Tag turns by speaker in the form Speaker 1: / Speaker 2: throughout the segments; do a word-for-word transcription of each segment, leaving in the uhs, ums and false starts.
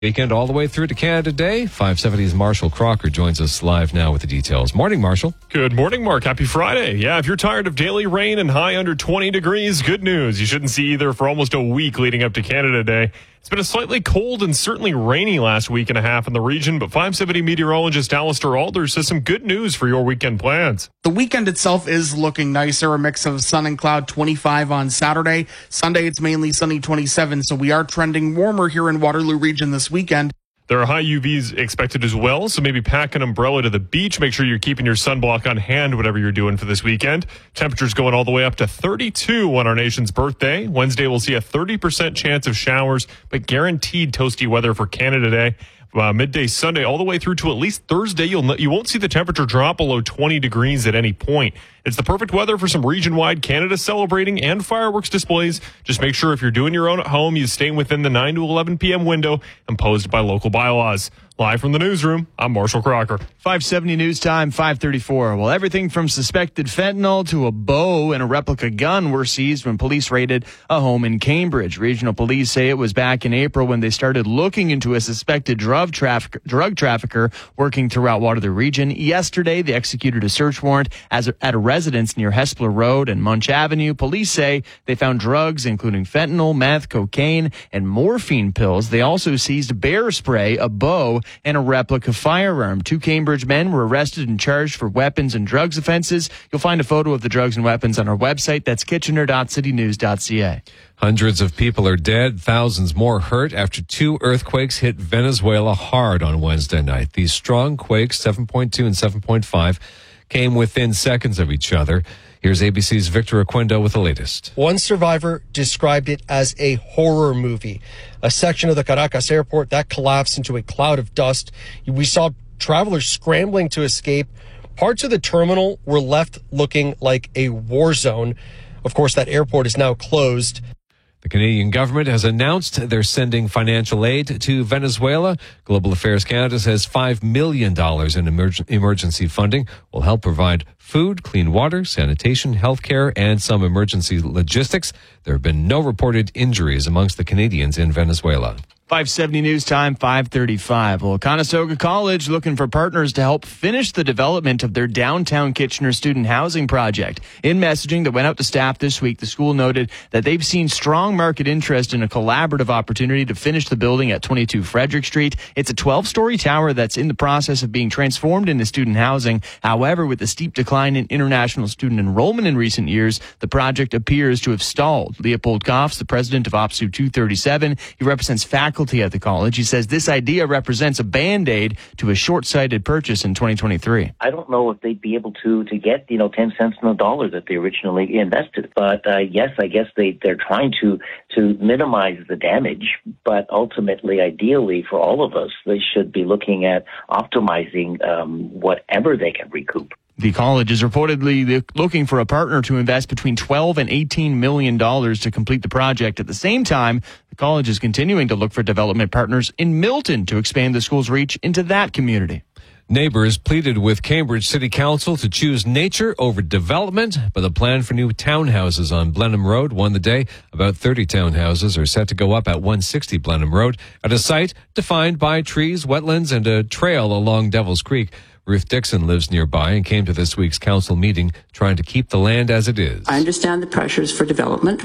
Speaker 1: Weekend all the way through to Canada Day. five seventy's Marshall Crocker joins us live now with the details. Morning, Marshall.
Speaker 2: Good morning, Mark. Happy Friday. Yeah, if you're tired of daily rain and high under twenty degrees, good news. You shouldn't see either for almost a week leading up to Canada Day. It's been a slightly cold and certainly rainy last week and a half in the region, but five seventy meteorologist Alistair Alder says some good news for your weekend plans.
Speaker 3: The weekend itself is looking nicer, a mix of sun and cloud, twenty-five on Saturday. Sunday, it's mainly sunny, twenty-seven, so we are trending warmer here in Waterloo region this weekend.
Speaker 2: There are high U Vs expected as well, so maybe pack an umbrella to the beach. Make sure you're keeping your sunblock on hand, whatever you're doing for this weekend. Temperatures going all the way up to thirty-two on our nation's birthday. Wednesday, we'll see a thirty percent chance of showers, but guaranteed toasty weather for Canada Day. Uh, midday Sunday all the way through to at least Thursday, you'll you won't see the temperature drop below twenty degrees at any point. It's the perfect weather for some region-wide Canada celebrating and fireworks displays. Just make sure if you're doing your own at home, you stay within the nine to eleven p.m. window imposed by local bylaws. Live from the newsroom, I'm Marshall Crocker.
Speaker 4: five seventy News Time, five thirty-four. Well, everything from suspected fentanyl to a bow and a replica gun were seized when police raided a home in Cambridge. Regional police say it was back in April when they started looking into a suspected drug, traffic, drug trafficker working throughout Waterloo region. Yesterday, they executed a search warrant as a, at a residence near Hespeler Road and Munch Avenue. Police say they found drugs including fentanyl, meth, cocaine, and morphine pills. They also seized bear spray, a bow, and a replica firearm. Two Cambridge men were arrested and charged for weapons and drugs offenses. You'll find a photo of the drugs and weapons on our website. That's kitchener dot city news dot c a.
Speaker 1: Hundreds of people are dead, thousands more hurt after two earthquakes hit Venezuela hard on Wednesday night. These strong quakes, seven point two and seven point five, came within seconds of each other. Here's A B C's Victor Aquendo with the latest.
Speaker 5: One survivor described it as a horror movie. A section of the Caracas airport that collapsed into a cloud of dust. We saw travelers scrambling to escape. Parts of the terminal were left looking like a war zone. Of course, that airport is now closed.
Speaker 1: The Canadian government has announced they're sending financial aid to Venezuela. Global Affairs Canada says five million dollars in emerg- emergency funding will help provide food, clean water, sanitation, healthcare, and some emergency logistics. There have been no reported injuries amongst the Canadians in Venezuela.
Speaker 4: five seventy News Time, five thirty-five. Well, Conestoga College looking for partners to help finish the development of their downtown Kitchener student housing project. In messaging that went out to staff this week, the school noted that they've seen strong market interest in a collaborative opportunity to finish the building at twenty-two Frederick Street. It's a twelve-story tower that's in the process of being transformed into student housing. However, with the steep decline in international student enrollment in recent years, the project appears to have stalled. Leopold Koffs, the president of OPSU two thirty-seven, he represents faculty at the college. He says this idea represents a band-aid to a short-sighted purchase in twenty twenty-three.
Speaker 6: I don't know if they'd be able to to get, you know, ten cents on the dollar that they originally invested. But uh, yes, I guess they, they're trying to, to minimize the damage. But ultimately, ideally, for all of us, they should be looking at optimizing um, whatever they can recoup.
Speaker 4: The college is reportedly looking for a partner to invest between twelve and eighteen million dollars to complete the project. At the same time, the college is continuing to look for development partners in Milton to expand the school's reach into that community.
Speaker 1: Neighbors pleaded with Cambridge City Council to choose nature over development, but the plan for new townhouses on Blenheim Road won the day. About thirty townhouses are set to go up at one sixty Blenheim Road at a site defined by trees, wetlands, and a trail along Devil's Creek. Ruth Dixon lives nearby and came to this week's council meeting trying to keep the land as it is.
Speaker 7: I understand the pressures for development.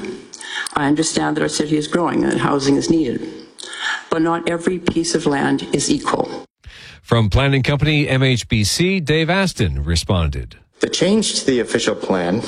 Speaker 7: I understand that our city is growing and that housing is needed. But not every piece of land is equal.
Speaker 1: From planning company M H B C, Dave Aston responded.
Speaker 8: The change to the official plan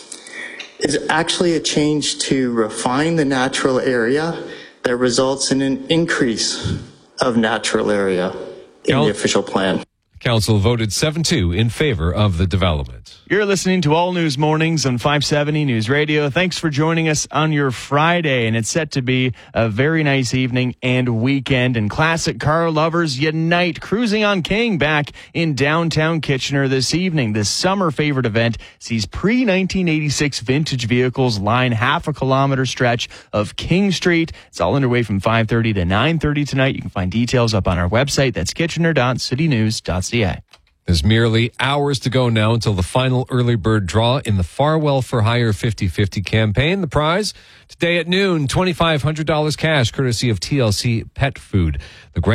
Speaker 8: is actually a change to refine the natural area that results in an increase of natural area in Cal- the official plan.
Speaker 1: Council voted seven two in favor of the development.
Speaker 4: You're listening to All News Mornings on five seventy News Radio. Thanks for joining us on your Friday, and it's set to be a very nice evening and weekend. And classic car lovers unite, cruising on King back in downtown Kitchener this evening. This summer favorite event sees pre nineteen eighty-six vintage vehicles line half a kilometer stretch of King Street. It's all underway from five thirty to nine thirty tonight. You can find details up on our website. That's kitchener dot city news dot c a.
Speaker 1: There's merely hours to go now until the final early bird draw in the Farwell for Hire fifty-fifty campaign. The prize today at noon, two thousand five hundred dollars cash, courtesy of T L C Pet Food. The